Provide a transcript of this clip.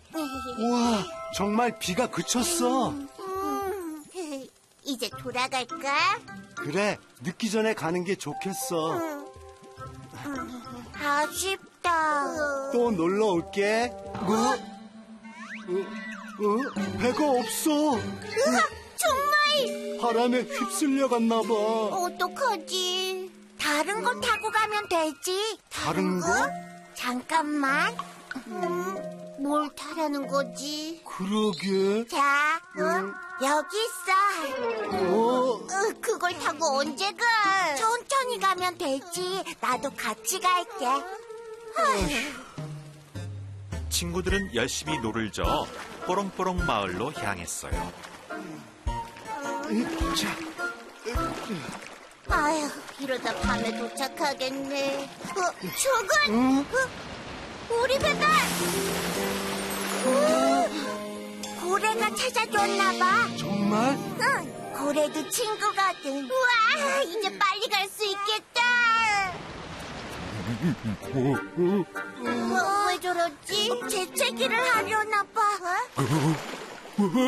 우와, 정말 비가 그쳤어. 이제 돌아갈까? 그래, 늦기 전에 가는 게 좋겠어. 아쉽다. 또 놀러 올게. 배가 없어. 정말 바람에 휩쓸려 갔나 봐. 어떡하지? 다른 거 타고 가면 되지. 다른 거? 잠깐만. 뭘 타라는 거지? 그러게. 자, 여기 있어. 그걸 타고 언제 가? 천천히 가면 되지. 나도 같이 갈게. 친구들은 열심히 노를 저어 뽀롱뽀롱 마을로 향했어요. 자, 아휴, 이러다 밤에 도착하겠네. 저건 우리 배달! 고래가 찾아줬나 봐. 정말? 응, 고래도 친구거든. 우와, 이제 빨리 갈 수 있겠다. 왜 저러지? 재채기를 하려나 봐.